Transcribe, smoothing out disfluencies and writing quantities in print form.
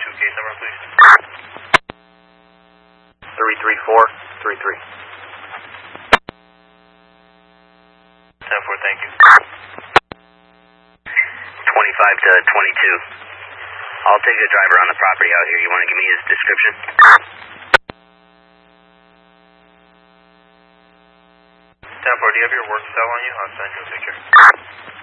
case number, please. 33433. 10-4, thank you. 25 to 22. I'll take the driver on the property out here. You want to give me his description? 10-4, do you have your work cell on you? I'll send you a picture.